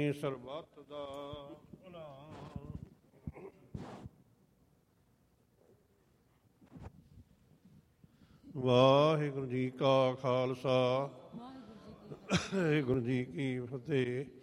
ਸਰਬੱਤ ਦਾ ਭਲਾ। ਵਾਹਿਗੁਰੂ ਜੀ ਕਾ ਖਾਲਸਾ, ਵਾਹਿਗੁਰੂ ਜੀ ਕੀ ਫਤਿਹ।